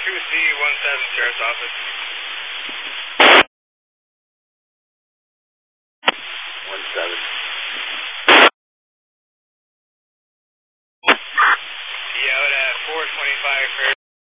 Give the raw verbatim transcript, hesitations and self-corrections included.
two C one seven, Sheriff's Office. one seven. Yeah, out at four twenty-five.